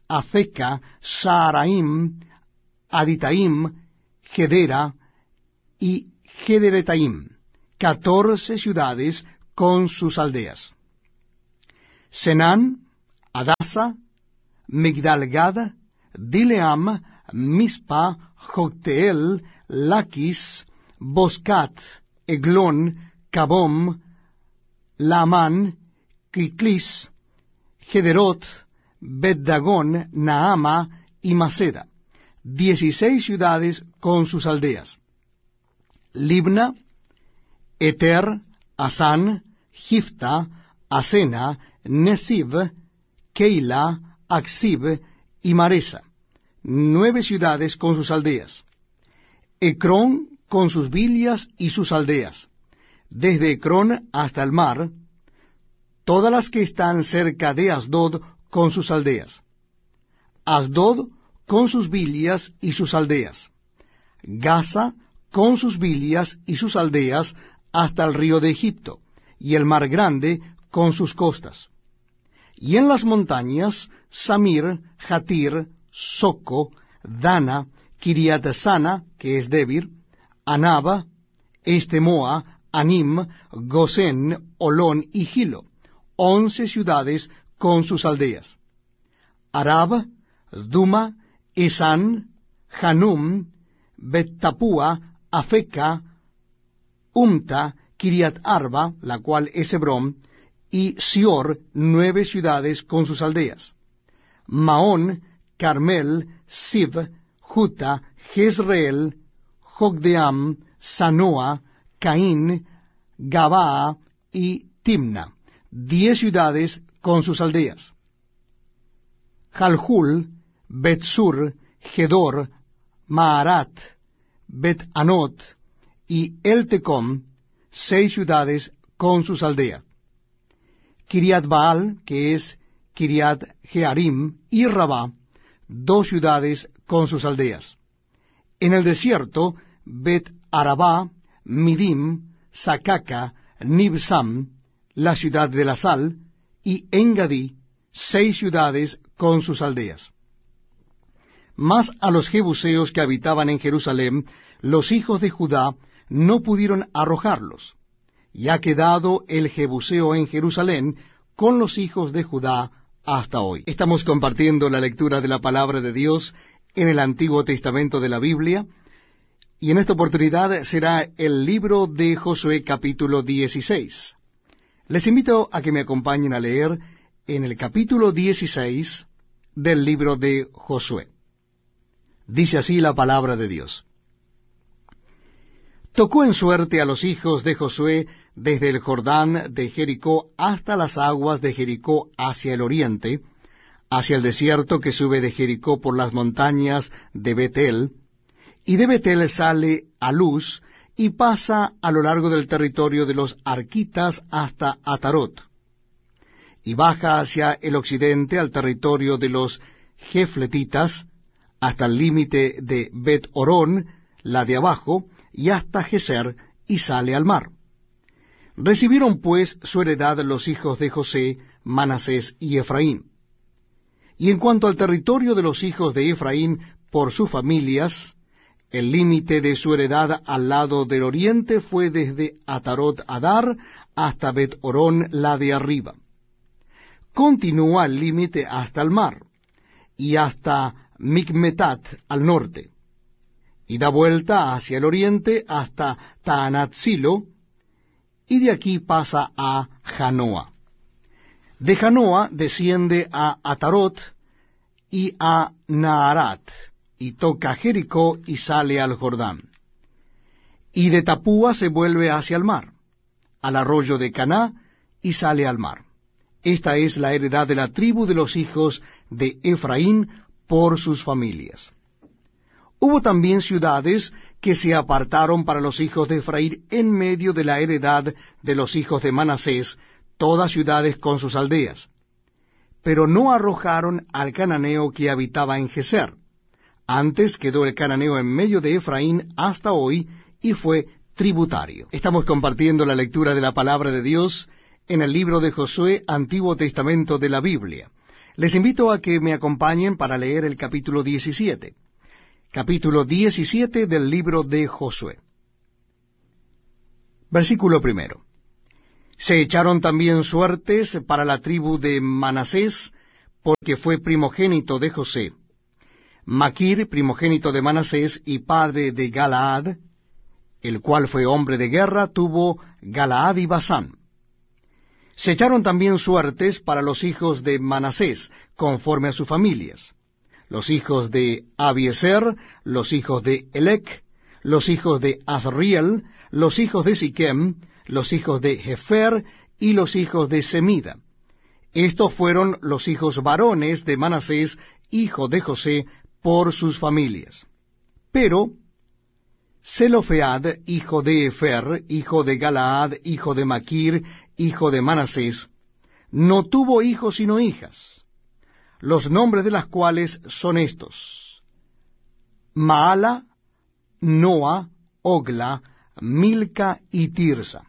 Azeca, Saaraim, Aditaim, Gedera y Gederetaim, 14 ciudades con sus aldeas. Senán, Adasa, Migdalgad, Dileam, Mispa, Jocteel, Laquis, Boscat, Eglón, Cabom, Laamán, Quiclis, Gederot, Bet-Dagón, Naama y Maceda, 16 ciudades con sus aldeas. Libna, Eter, Asán, Gifta, Asena, Nesib, Keila, Aksib y Maresa, 9 ciudades con sus aldeas. Ecrón con sus villas y sus aldeas, desde Ecrón hasta el mar, todas las que están cerca de Asdod con sus aldeas. Asdod con sus villas y sus aldeas. Gaza con sus villas y sus aldeas hasta el río de Egipto, y el mar grande con sus costas. Y en las montañas, Samir, Jatir, Soco, Dana, Kiriat-Sana, que es Debir, Anaba, Estemoa, Anim, Gosén, Olón y Gilo, 11 ciudades con sus aldeas. Arab, Duma, Esán, Hanum, Bet-Tapúa, Afeca, Umta, Kiriat Arba, la cual es Hebrón, y Sior, 9 ciudades con sus aldeas. Maón, Carmel, Sib, Juta, Jezreel, Jogdeam, Sanoa, Caín, Gabaa y Timna, 10 ciudades con sus aldeas. Jalhul, Bet-Sur, Gedor, Maarat, Bet-Anot y El-Tecom, 6 ciudades con sus aldeas. Kiriat-Baal, que es Kiriat-Jearim, y Rabá, 2 ciudades con sus aldeas. En el desierto, Bet-Arabá, Midim, Sacaca, Nibsam, la ciudad de la sal, y Engadí, 6 ciudades con sus aldeas. Mas a los jebuseos que habitaban en Jerusalén, los hijos de Judá no pudieron arrojarlos, y ha quedado el jebuseo en Jerusalén con los hijos de Judá hasta hoy. Estamos compartiendo la lectura de la palabra de Dios en el Antiguo Testamento de la Biblia, y en esta oportunidad será el libro de Josué capítulo 16. Les invito a que me acompañen a leer en el capítulo 16 del libro de Josué. Dice así la palabra de Dios. Tocó en suerte a los hijos de Josué desde el Jordán de Jericó hasta las aguas de Jericó hacia el oriente, hacia el desierto que sube de Jericó por las montañas de Betel, y de Betel sale a Luz y pasa a lo largo del territorio de los arquitas hasta Atarot, y baja hacia el occidente al territorio de los jefletitas, hasta el límite de Bet-Orón, la de abajo, y hasta Geser, y sale al mar. Recibieron pues su heredad los hijos de José, Manasés y Efraín. Y en cuanto al territorio de los hijos de Efraín por sus familias, el límite de su heredad al lado del oriente fue desde Atarot Adar hasta Bet-Orón, la de arriba. Continúa el límite hasta el mar, y hasta Micmetat al norte, y da vuelta hacia el oriente hasta Taanat-Silo, y de aquí pasa a Janoa. De Janoa desciende a Atarot y a Naarat, y toca Jericó y sale al Jordán. Y de Tapúa se vuelve hacia el mar, al arroyo de Caná, y sale al mar. Esta es la heredad de la tribu de los hijos de Efraín por sus familias. Hubo también ciudades que se apartaron para los hijos de Efraín en medio de la heredad de los hijos de Manasés, todas ciudades con sus aldeas. Pero no arrojaron al cananeo que habitaba en Geser. Antes quedó el cananeo en medio de Efraín hasta hoy y fue tributario. Estamos compartiendo la lectura de la palabra de Dios en el libro de Josué, Antiguo Testamento de la Biblia. Les invito a que me acompañen para leer el capítulo 17. Capítulo 17 del libro de Josué. Versículo 1. Se echaron también suertes para la tribu de Manasés, porque fue primogénito de José. Maquir, primogénito de Manasés y padre de Galaad, el cual fue hombre de guerra, tuvo Galaad y Basán. Se echaron también suertes para los hijos de Manasés, conforme a sus familias. Los hijos de Abiezer, los hijos de Elec, los hijos de Asriel, los hijos de Siquem, los hijos de Jefer y los hijos de Semida. Estos fueron los hijos varones de Manasés, hijo de José, por sus familias. Pero Zelofead, hijo de Efer, hijo de Galaad, hijo de Maquir, hijo de Manasés, no tuvo hijos sino hijas, los nombres de las cuales son estos: Maala, Noa, Ogla, Milca y Tirsa.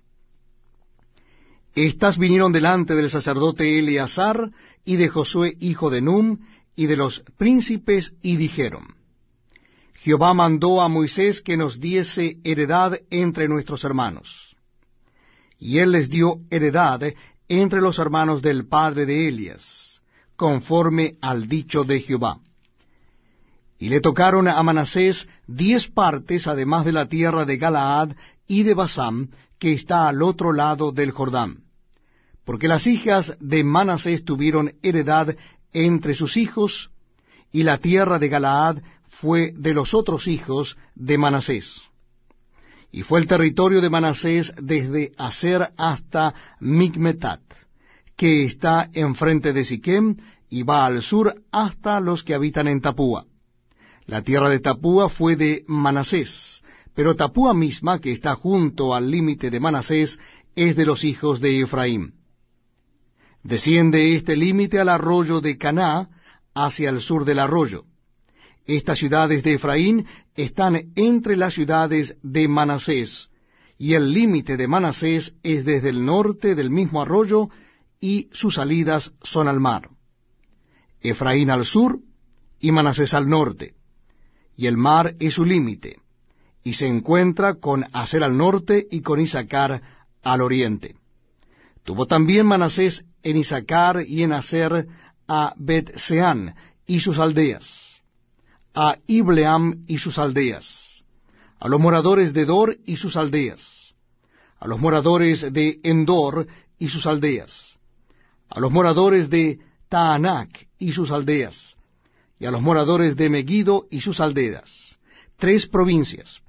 Estas vinieron delante del sacerdote Eleazar y de Josué hijo de Num y de los príncipes y dijeron: Jehová mandó a Moisés que nos diese heredad entre nuestros hermanos. Y él les dio heredad entre los hermanos del padre de Elias, conforme al dicho de Jehová. Y le tocaron a Manasés 10 partes, además de la tierra de Galaad y de Basán, que está al otro lado del Jordán. Porque las hijas de Manasés tuvieron heredad entre sus hijos, y la tierra de Galaad fue de los otros hijos de Manasés. Y fue el territorio de Manasés desde Aser hasta Micmetat, que está enfrente de Siquem, y va al sur hasta los que habitan en Tapúa. La tierra de Tapúa fue de Manasés, pero Tapúa misma, que está junto al límite de Manasés, es de los hijos de Efraín. Desciende este límite al arroyo de Caná, hacia el sur del arroyo. Estas ciudades de Efraín están entre las ciudades de Manasés, y el límite de Manasés es desde el norte del mismo arroyo, y sus salidas son al mar. Efraín al sur, y Manasés al norte, y el mar es su límite, y se encuentra con Aser al norte y con Isacar al oriente. Tuvo también Manasés en Isacar y en Aser a Bet-Seán y sus aldeas, a Ibleam y sus aldeas, a los moradores de Dor y sus aldeas, a los moradores de Endor y sus aldeas, a los moradores de Taanac y sus aldeas, y a los moradores de Megiddo y sus aldeas, 3 provincias.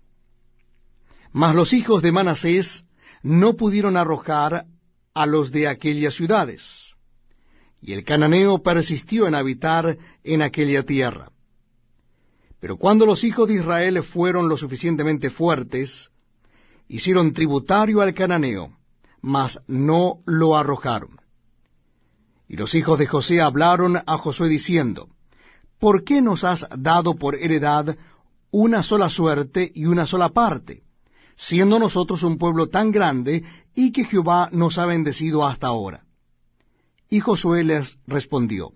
Mas los hijos de Manasés no pudieron arrojar a los de aquellas ciudades, y el cananeo persistió en habitar en aquella tierra. Pero cuando los hijos de Israel fueron lo suficientemente fuertes, hicieron tributario al cananeo, mas no lo arrojaron. Y los hijos de José hablaron a Josué diciendo: ¿Por qué nos has dado por heredad una sola suerte y una sola parte, siendo nosotros un pueblo tan grande y que Jehová nos ha bendecido hasta ahora? Y Josué les respondió: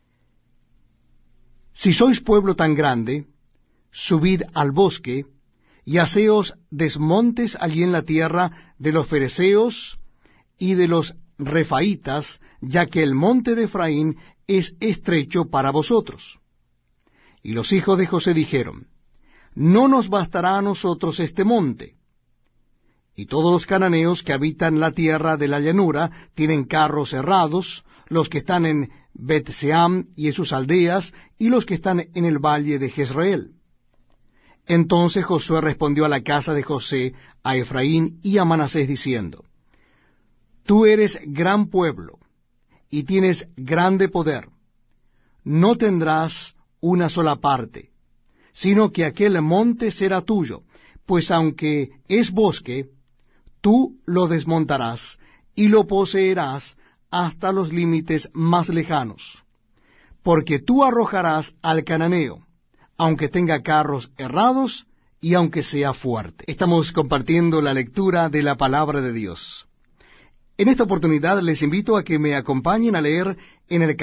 Si sois pueblo tan grande, subid al bosque, y haceos desmontes allí en la tierra de los fereceos y de los refaítas, ya que el monte de Efraín es estrecho para vosotros. Y los hijos de José dijeron: No nos bastará a nosotros este monte. Y todos los cananeos que habitan la tierra de la llanura tienen carros herrados, los que están en Bet-Seam y en sus aldeas, y los que están en el valle de Jezreel. Entonces Josué respondió a la casa de José, a Efraín y a Manasés, diciendo: Tú eres gran pueblo, y tienes grande poder. No tendrás una sola parte, sino que aquel monte será tuyo, pues aunque es bosque, tú lo desmontarás y lo poseerás hasta los límites más lejanos, porque tú arrojarás al cananeo, aunque tenga carros herrados y aunque sea fuerte. Estamos compartiendo la lectura de la palabra de Dios. En esta oportunidad les invito a que me acompañen a leer en el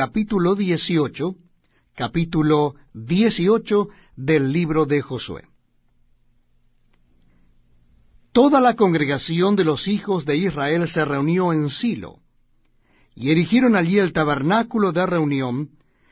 capítulo 18 del libro de Josué. Toda la congregación de los hijos de Israel se reunió en Silo, y erigieron allí el tabernáculo de reunión,